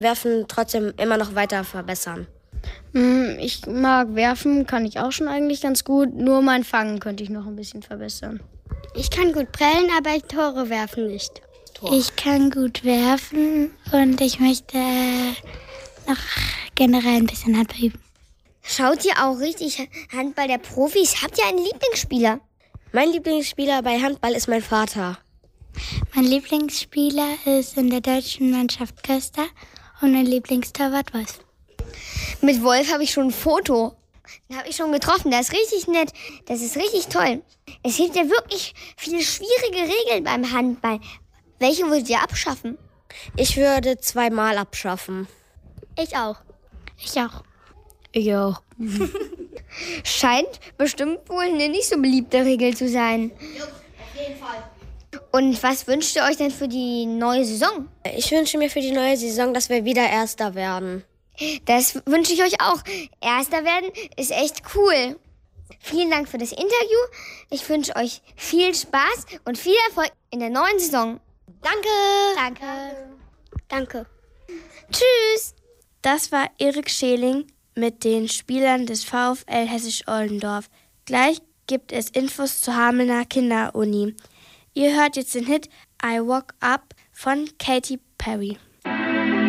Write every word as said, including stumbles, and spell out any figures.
Werfen trotzdem immer noch weiter verbessern. Ich mag werfen, kann ich auch schon eigentlich ganz gut. Nur mein Fangen könnte ich noch ein bisschen verbessern. Ich kann gut prellen, aber ich Tore werfen nicht. Tor. Ich kann gut werfen und ich möchte noch generell ein bisschen Handball üben. Schaut ihr auch richtig Handball der Profis? Habt ihr einen Lieblingsspieler? Mein Lieblingsspieler bei Handball ist mein Vater. Mein Lieblingsspieler ist in der deutschen Mannschaft Köster und mein Lieblingstorwart Wolf. Mit Wolf habe ich schon ein Foto. Den habe ich schon getroffen. Der ist richtig nett. Das ist richtig toll. Es gibt ja wirklich viele schwierige Regeln beim Handball. Welche würdet ihr abschaffen? Ich würde zweimal abschaffen. Ich auch. Ich auch. Ich auch. Scheint bestimmt wohl eine nicht so beliebte Regel zu sein. Ja, auf jeden Fall. Und was wünscht ihr euch denn für die neue Saison? Ich wünsche mir für die neue Saison, dass wir wieder Erster werden. Das wünsche ich euch auch. Erster werden ist echt cool. Vielen Dank für das Interview. Ich wünsche euch viel Spaß und viel Erfolg in der neuen Saison. Danke. Danke. Danke. Tschüss. Das war Erik Scheling mit den Spielern des VfL Hessisch-Oldendorf. Gleich gibt es Infos zur Hamelner Kinderuni. Ihr hört jetzt den Hit I Walk Up von Katy Perry.